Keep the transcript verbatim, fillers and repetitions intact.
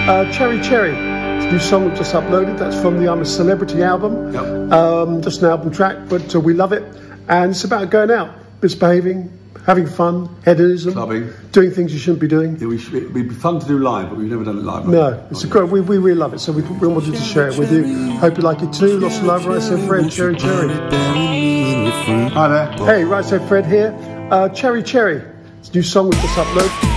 Uh, Cherry Cherry. It's a new song we've just uploaded. That's from the I'm a Celebrity album. Yep. Um, just an album track, but uh, we love it. And it's about going out, misbehaving, having fun, hedonism, Clubbing. doing things you shouldn't be doing. Yeah, we should, it'd be fun to do live, but we've never done it live. No, it's a great. We, we really love it, so we, we wanted to share it with you. Hope you like it too. Lots of love, Right Said Fred, Cherry Cherry. Hi there. Hey, Right Said Fred here. Uh, Cherry Cherry. It's a new song we just uploaded.